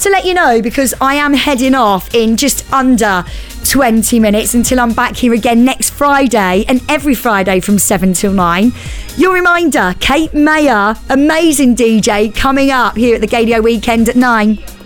let you know, because I am heading off in just under 20 minutes until I'm back here again next Friday and every Friday from 7 till 9. Your reminder, Kate Mayer, amazing DJ, coming up here at the Gaydio Weekend at 9.